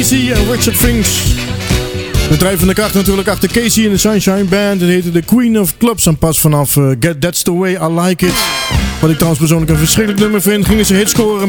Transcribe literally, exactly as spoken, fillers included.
Casey en Richard Finks. De drijvende kracht natuurlijk achter Casey en de Sunshine Band. Het heette The Queen of Clubs en pas vanaf uh, Get That's The Way I Like It. Wat ik trouwens persoonlijk een verschrikkelijk nummer vind. Gingen ze hit scoren